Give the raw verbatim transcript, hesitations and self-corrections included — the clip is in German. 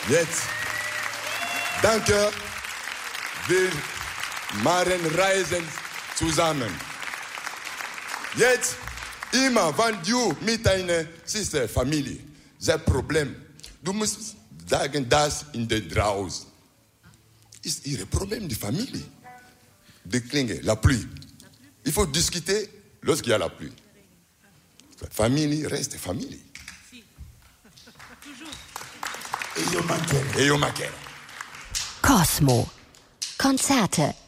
Jetzt, danke, wir machen Reisen zusammen. Jetzt, immer, wenn du mit deiner Schwester, Familie, das Problem, du musst sagen, das in der draußen ist ihr Problem, die Familie. Die Klinge, la pluie. Il faut discuter lorsqu'il y a la pluie. Famille reste famille. E io mancherò. Cosmo. Konzerte